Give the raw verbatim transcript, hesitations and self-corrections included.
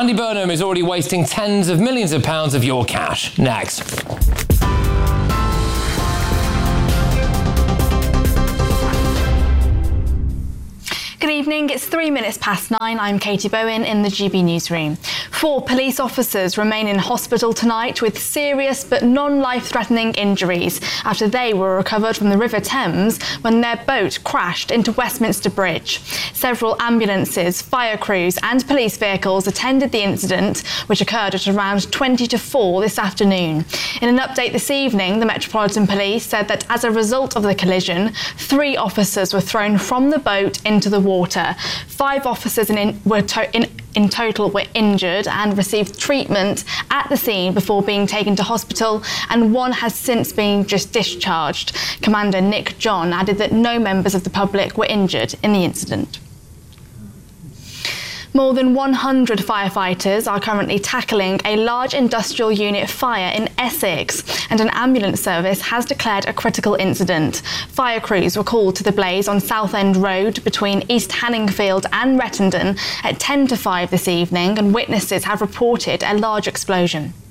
Andy Burnham is already wasting tens of millions of pounds of your cash. Next. Good evening, it's three minutes past nine. I'm Katie Bowen in the G B newsroom. Four police officers remain in hospital tonight with serious but non-life-threatening injuries after they were recovered from the River Thames when their boat crashed into Westminster Bridge. Several ambulances, fire crews and police vehicles attended the incident, which occurred at around twenty to four this afternoon. In an update this evening, the Metropolitan Police said that as a result of the collision, three officers were thrown from the boat into the water. Water. Five officers in, in, were to, in, in total were injured and received treatment at the scene before being taken to hospital, and one has since been just discharged. Commander Nick John added that no members of the public were injured in the incident. More than one hundred firefighters are currently tackling a large industrial unit fire in Essex, and an ambulance service has declared a critical incident. Fire crews were called to the blaze on Southend Road between East Hanningfield and Rettendon at ten to five this evening, and witnesses have reported a large explosion.